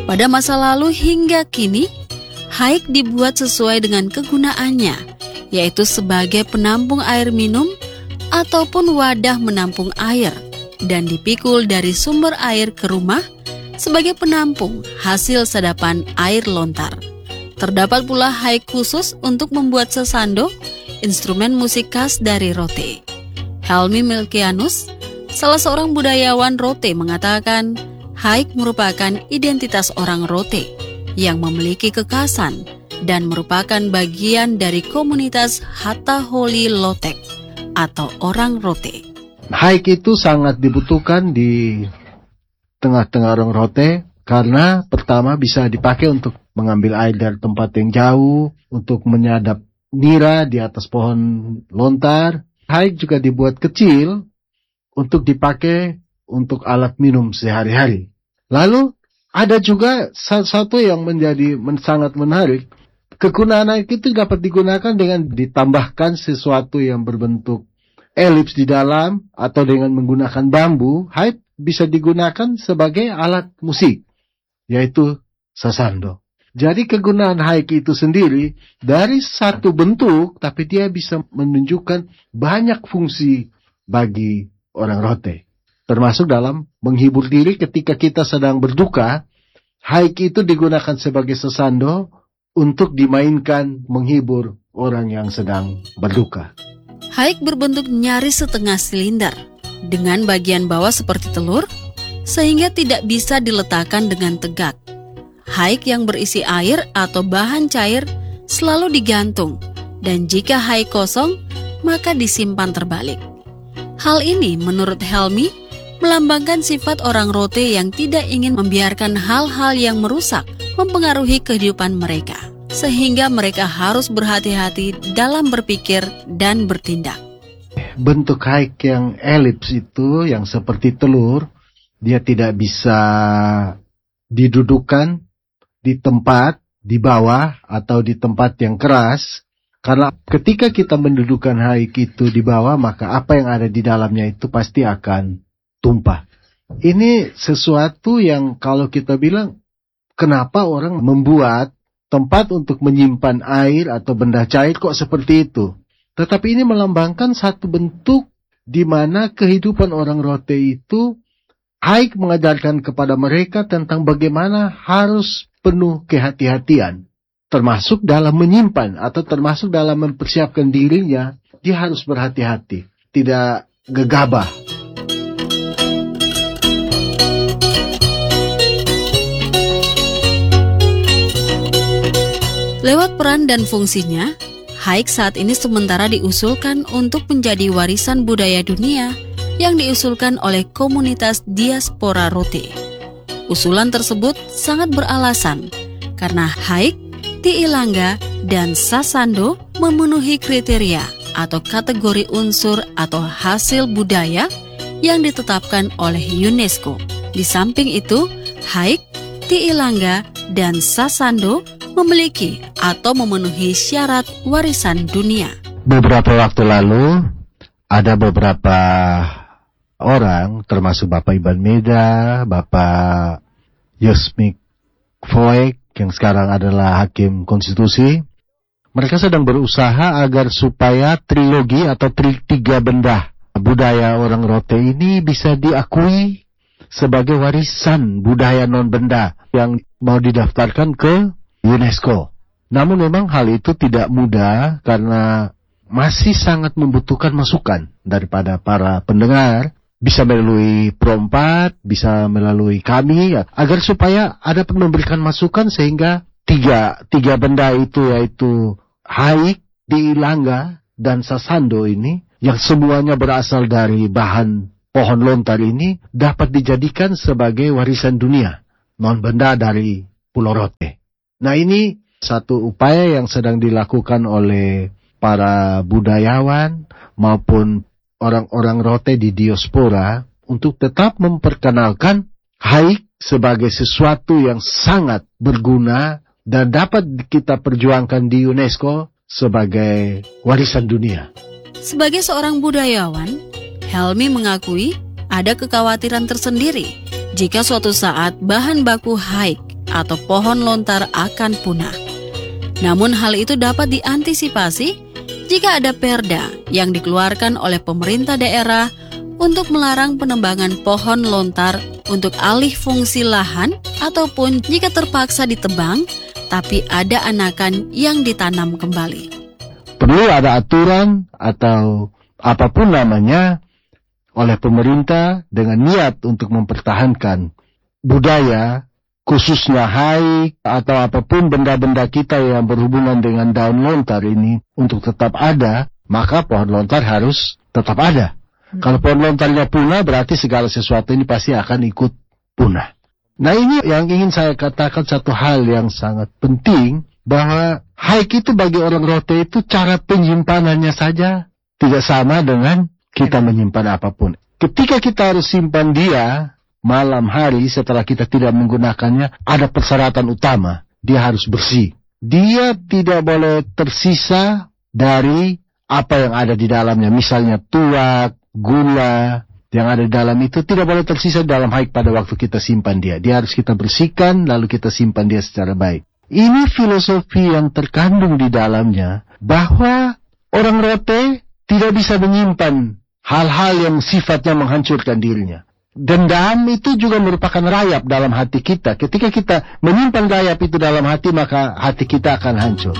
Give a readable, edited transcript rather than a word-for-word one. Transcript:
Pada masa lalu hingga kini, haik dibuat sesuai dengan kegunaannya, yaitu sebagai penampung air minum ataupun wadah menampung air, dan dipikul dari sumber air ke rumah sebagai penampung hasil sedapan air lontar. Terdapat pula haik khusus untuk membuat sasando, instrumen musik khas dari Rote. Helmi Milkianus, salah seorang budayawan Rote, mengatakan haik merupakan identitas orang Rote yang memiliki kekhasan dan merupakan bagian dari komunitas Hataholi Lotek atau orang Rote. Haik itu sangat dibutuhkan di tengah-tengah orang Rote karena pertama bisa dipakai untuk mengambil air dari tempat yang jauh, untuk menyadap nira di atas pohon lontar. Haik juga dibuat kecil untuk dipakai untuk alat minum sehari-hari. Lalu ada juga satu yang menjadi sangat menarik. Kegunaan haik itu dapat digunakan dengan ditambahkan sesuatu yang berbentuk elips di dalam atau dengan menggunakan bambu. Haik bisa digunakan sebagai alat musik, yaitu sasando. Jadi kegunaan haik itu sendiri dari satu bentuk, tapi dia bisa menunjukkan banyak fungsi bagi orang Rote. Termasuk dalam menghibur diri ketika kita sedang berduka, haik itu digunakan sebagai sasando untuk dimainkan menghibur orang yang sedang berduka. Haik berbentuk nyaris setengah silinder, dengan bagian bawah seperti telur, sehingga tidak bisa diletakkan dengan tegak. Haik yang berisi air atau bahan cair selalu digantung, dan jika haik kosong, maka disimpan terbalik. Hal ini menurut Helmi melambangkan sifat orang Rote yang tidak ingin membiarkan hal-hal yang merusak mempengaruhi kehidupan mereka, sehingga mereka harus berhati-hati dalam berpikir dan bertindak. Bentuk haik yang elips itu, yang seperti telur, dia tidak bisa didudukan di tempat, di bawah, atau di tempat yang keras. Karena ketika kita mendudukkan haik itu di bawah, maka apa yang ada di dalamnya itu pasti akan tumpah. Ini sesuatu yang kalau kita bilang, kenapa orang membuat tempat untuk menyimpan air atau benda cair kok seperti itu? Tetapi ini melambangkan satu bentuk di mana kehidupan orang Rote itu, haik mengajarkan kepada mereka tentang bagaimana harus penuh kehati-hatian. Termasuk dalam menyimpan atau termasuk dalam mempersiapkan dirinya, dia harus berhati-hati, tidak gegabah. Lewat peran dan fungsinya, haik saat ini sementara diusulkan untuk menjadi warisan budaya dunia yang diusulkan oleh komunitas diaspora Rote. Usulan tersebut sangat beralasan karena haik, tiilanga, dan sasando memenuhi kriteria atau kategori unsur atau hasil budaya yang ditetapkan oleh UNESCO. Di samping itu, haik, tiilanga, dan sasando memiliki atau memenuhi syarat warisan dunia. Beberapa waktu lalu, ada beberapa orang, termasuk Bapak Iban Meda, Bapak Yosmik Foek, yang sekarang adalah Hakim Konstitusi, mereka sedang berusaha agar supaya trilogi atau tiga benda budaya orang Rote ini bisa diakui sebagai warisan budaya non-benda yang mau didaftarkan ke UNESCO. Namun memang hal itu tidak mudah karena masih sangat membutuhkan masukan daripada para pendengar, bisa melalui Pro4, bisa melalui kami, agar supaya dapat memberikan masukan sehingga tiga benda itu, yaitu haik, tiilanga, dan sasando ini, yang semuanya berasal dari bahan pohon lontar ini, dapat dijadikan sebagai warisan dunia non-benda dari Pulau Rote. Nah, ini satu upaya yang sedang dilakukan oleh para budayawan maupun orang-orang Rote di diaspora untuk tetap memperkenalkan haik sebagai sesuatu yang sangat berguna dan dapat kita perjuangkan di UNESCO sebagai warisan dunia. Sebagai seorang budayawan, Helmi mengakui ada kekhawatiran tersendiri jika suatu saat bahan baku haik atau pohon lontar akan punah. Namun hal itu dapat diantisipasi jika ada perda yang dikeluarkan oleh pemerintah daerah untuk melarang penebangan pohon lontar untuk alih fungsi lahan ataupun jika terpaksa ditebang tapi ada anakan yang ditanam kembali. Perlu ada aturan atau apapun namanya oleh pemerintah dengan niat untuk mempertahankan budaya, khususnya haik atau apapun benda-benda kita yang berhubungan dengan daun lontar ini untuk tetap ada, maka pohon lontar harus tetap ada. Kalau pohon lontarnya punah, berarti segala sesuatu ini pasti akan ikut punah. Nah, ini yang ingin saya katakan satu hal yang sangat penting, bahwa haik itu bagi orang Rote itu cara penyimpanannya saja tidak sama dengan kita menyimpan apapun. Ketika kita harus simpan dia malam hari setelah kita tidak menggunakannya, ada persyaratan utama. Dia harus bersih. Dia tidak boleh tersisa dari apa yang ada di dalamnya. Misalnya tuak, gula yang ada di dalam itu tidak boleh tersisa dalam haik pada waktu kita simpan dia. Dia harus kita bersihkan lalu kita simpan dia secara baik. Ini filosofi yang terkandung di dalamnya, bahwa orang Rote tidak bisa menyimpan hal-hal yang sifatnya menghancurkan dirinya. Dendam itu juga merupakan rayap dalam hati kita. Ketika kita menyimpan rayap itu dalam hati, maka hati kita akan hancur.